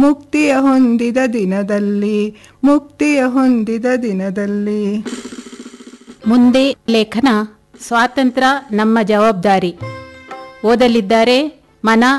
ಮುಕ್ತಿಯ ಹೊಂದಿದ ದಿನದಲ್ಲಿ, ಮುಕ್ತಿಯ ಹೊಂದಿದ ದಿನದಲ್ಲಿ. ಮುಂದೆ ಲೇಖನ ಸ್ವಾತಂತ್ರ್ಯ ನಮ್ಮ ಜವಾಬ್ದಾರಿ. ಓದಲಿದ್ದಾರೆ ಮನ